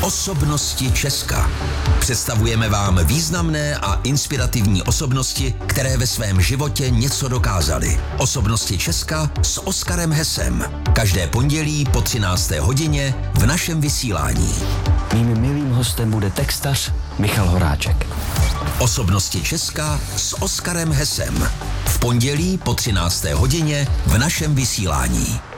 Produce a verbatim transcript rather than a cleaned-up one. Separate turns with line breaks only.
Osobnosti Česka. Představujeme vám významné a inspirativní osobnosti, které ve svém životě něco dokázaly. Osobnosti Česka s Oskarem Hesem. Každé pondělí po třinácté hodině v našem vysílání.
Mým milým hostem bude textař Michal Horáček.
Osobnosti Česka s Oskarem Hesem. V pondělí po třinácté hodině v našem vysílání.